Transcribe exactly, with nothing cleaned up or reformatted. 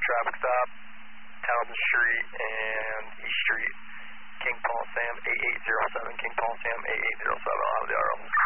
traffic stop, Townsend Street and East Street, King Paul Sam eight eight zero seven, King Paul Sam eight eight zero seven, I'll have the R O.